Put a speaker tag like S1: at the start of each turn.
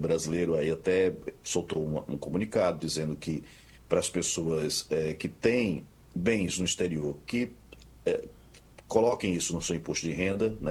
S1: brasileiro aí até soltou um comunicado dizendo que para as pessoas que têm bens no exterior, que coloquem isso no seu imposto de renda, né?